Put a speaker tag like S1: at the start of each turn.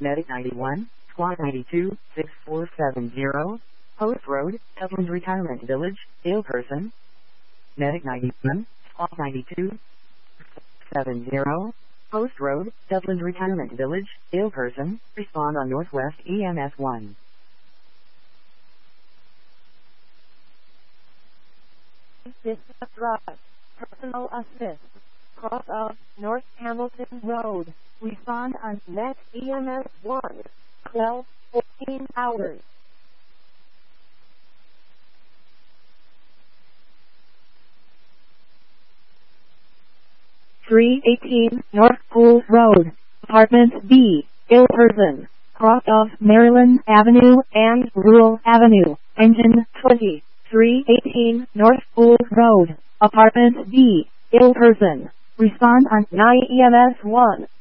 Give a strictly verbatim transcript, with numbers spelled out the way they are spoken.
S1: Medic ninety-one, Squad ninety-two, six four seven zero, Post Road, Upland Retirement Village, ill person. Medic ninety-one, Squad ninety-two, seven zero, Post Road, Upland Retirement Village, ill person, respond on Northwest E M S one.
S2: Distress. Personal assist. Cross of North Hamilton Road. Respond on next E M S one. twelve fourteen hours. three eighteen North Pool Road. Apartment B. Ill person. Cross of Maryland Avenue and Rural Avenue. Engine twenty. three eighteen North Pool Road. Apartment B. Ill person. Respond on nine E M S one.